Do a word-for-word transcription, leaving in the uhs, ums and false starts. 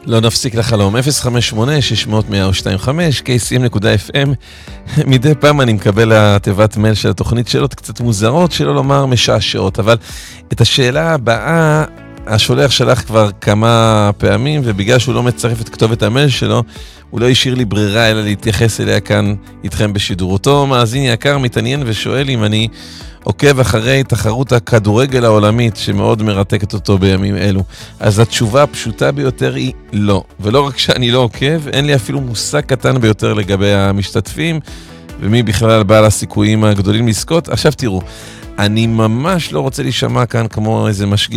לא נפסיק לחלום. אפס חמש שמונה שש מאות מאה שתיים חמש קיי סי אם נקודה אף אם. מדי פעם אני מקבל התיבת מייל של התוכנית שאלות קצת מוזרות, שלא לומר משעשעות, אבל את השאלה הבאה השולח שלח כבר כמה פעמים, ובגלל שהוא לא מצרף את כתובת המייל שלו, הוא לא השאיר לי ברירה אלא להתייחס אליה כאן איתכם בשידור. אותו מאזין יקר מתעניין ושואל אם אני עוקב אחרי תחרות הכדורגל העולמית שמאוד מרתקת אותו בימים אלו. אז התשובה הפשוטה ביותר היא לא. ולא רק שאני לא עוקב, אין לי אפילו מושג קטן ביותר לגבי המשתתפים, ומי בכלל בעל הסיכויים הגדולים לזכות. עכשיו תראו, אני ממש לא רוצה להישמע כאן כמו איזה משגיח